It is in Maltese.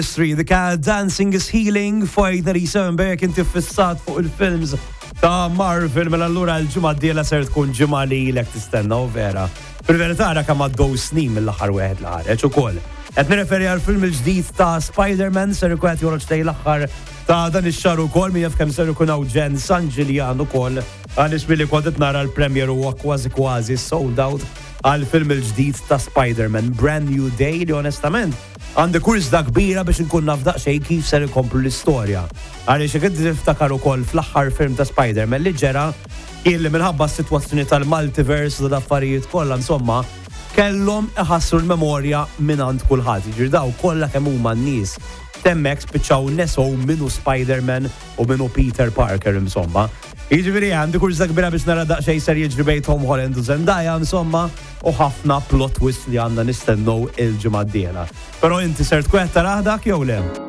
The Cat Dancing is Healing finally Sembek inti fissat fuq il-films ta' Marvel mela allura l-ġimgħa d-dieħla ser tkun ġimgħa li lek tistenna u vera. Fil-verità ra kemm għaddew snin mill-aħħar wieħed li ħareġ ukoll. Qed nirreferi għall-film il-ġdid ta' Spider-Man ser ikun qed joħroġ tgħid l-aħħar ta' dan ix-xahar ukoll min jaf kemm ser ikun hawn Jen San Gillian ukoll għaliex milli kont qed nara l-premjer huwa kważi sold out għall-film il-ġdid ta' Spider-Man Brand New Day li onestament għandi kurzda kbira biex nkun naf daqsxejn kif ser ikomplu l-istorja. Għaliex jekk tiftakar ukoll fl-aħħar film ta' Spider-Man li ġera kien li minħabba s-sitwazzjoni tal-multiverse u l-affarijiet kollha insomma kellhom iħassru l-memorja minn għand kulħadd. Jiġri daw kollha kemm huma n-nies temmek spiċċaw nesow minnu Spider-Man u minnu Peter Parker insomma. Jiġifieri għandi kurzda kbira biex nara daqsxejn ser jiġri bejn Tom Holland u Zendaya insomma u ħafna plot twist li għandna nistennew il-ġimgħa d-dieħla. Però inti ser tkun qed taraħ dak jew le?